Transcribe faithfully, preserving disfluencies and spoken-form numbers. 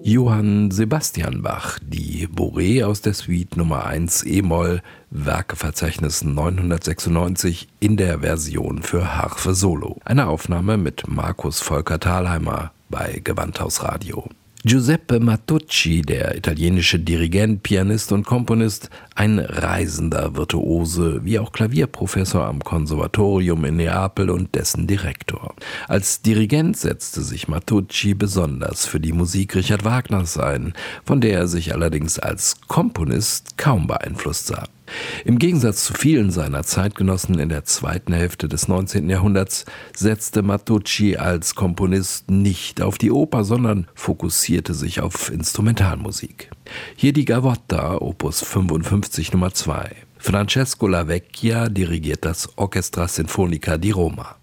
Johann Sebastian Bach, die Bourrée aus der Suite Nummer eins e-Moll, Werkeverzeichnis neunhundertsechsundneunzig in der Version für Harfe Solo. Eine Aufnahme mit Markus Volker Thalheimer bei Gewandhaus Radio. Giuseppe Matucci, der italienische Dirigent, Pianist und Komponist, ein reisender Virtuose, wie auch Klavierprofessor am Konservatorium in Neapel und dessen Direktor. Als Dirigent setzte sich Matucci besonders für die Musik Richard Wagners ein, von der er sich allerdings als Komponist kaum beeinflusst sah. Im Gegensatz zu vielen seiner Zeitgenossen in der zweiten Hälfte des neunzehnten Jahrhunderts setzte Matucci als Komponist nicht auf die Oper, sondern fokussierte sich auf Instrumentalmusik. Hier die Gavotta, Opus fünfundfünfzig Nummer zwei. Francesco La Vecchia dirigiert das Orchestra Sinfonica di Roma.